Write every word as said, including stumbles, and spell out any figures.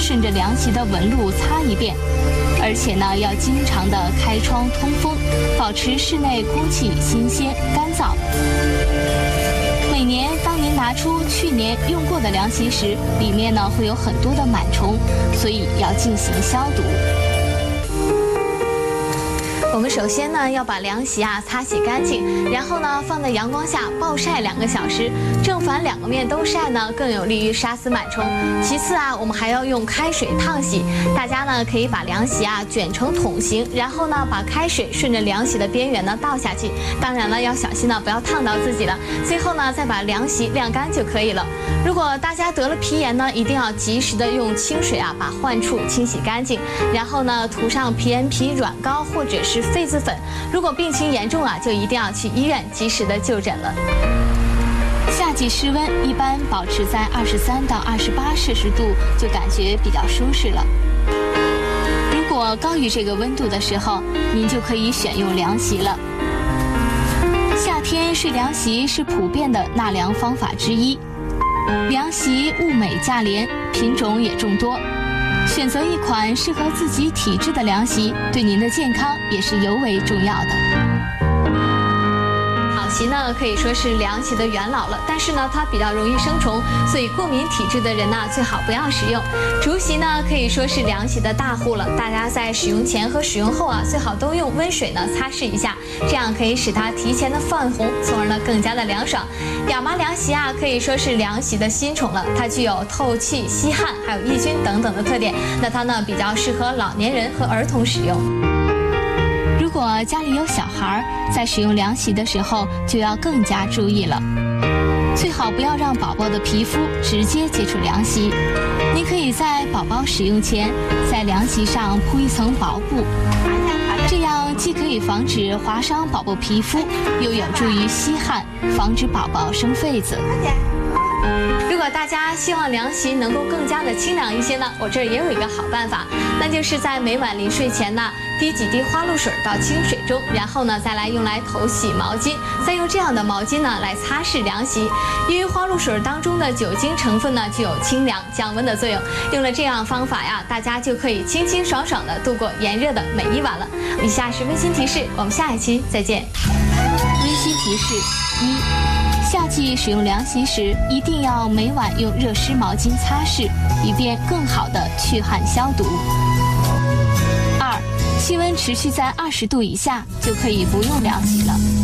顺着凉席的纹路擦一遍，而且呢要经常的开窗通风，保持室内空气新鲜干燥。每年当您拿出去年用过的凉席时，里面呢会有很多的螨虫，所以要进行消毒。我们首先呢要把凉席啊擦洗干净，然后呢放在阳光下暴晒两个小时，正反两个面都晒呢，更有利于杀死螨虫。其次啊，我们还要用开水烫洗。大家呢可以把凉席啊卷成筒形，然后呢把开水顺着凉席的边缘呢倒下去，当然了要小心呢不要烫到自己了。最后呢再把凉席晾干就可以了。如果大家得了皮炎呢，一定要及时的用清水啊把患处清洗干净，然后呢涂上皮炎皮软膏或者是痱子粉。如果病情严重啊，就一定要去医院及时的就诊了。夏季室温一般保持在二十三到二十八摄氏度，就感觉比较舒适了。如果高于这个温度的时候，您就可以选用凉席了。夏天睡凉席是普遍的纳凉方法之一。凉席物美价廉，品种也众多。选择一款适合自己体质的凉席，对您的健康也是尤为重要的。好席呢可以说是凉席的元老了，但是呢它比较容易生虫，所以过敏体质的人呢最好不要使用。竹席呢可以说是凉席的大户了，大家在使用前和使用后啊最好都用温水呢擦拭一下，这样可以使它提前的泛红，从而呢更加的凉爽。亚麻凉席啊可以说是凉席的新宠了，它具有透气、吸汗还有抑菌等等的特点，那它呢比较适合老年人和儿童使用。如果家里有小孩，在使用凉席的时候就要更加注意了，最好不要让宝宝的皮肤直接接触凉席。您可以在宝宝使用前，在凉席上铺一层薄布，这样既可以防止划伤宝宝皮肤，又有助于吸汗，防止宝宝生痱子。如果大家希望凉席能够更加的清凉一些呢，我这儿也有一个好办法，那就是在每晚临睡前呢，滴几滴花露水到清水中，然后呢再来用来头洗毛巾，再用这样的毛巾呢来擦拭凉席。因为花露水当中的酒精成分呢具有清凉降温的作用，用了这样方法呀，大家就可以清清爽爽的度过炎热的每一晚了。以下是温馨提示，我们下一期再见。温馨提示一。夏季使用凉席时，一定要每晚用热湿毛巾擦拭，以便更好的去汗消毒。二，气温持续在二十度以下，就可以不用凉席了。